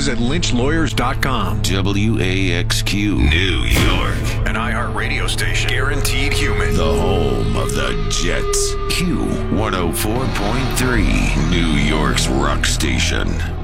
visit lynchlawyers.com. WAXQ, New York. An iHeartRadio station. Guaranteed human. The home of the Jets. Q104.3, New York's rock station.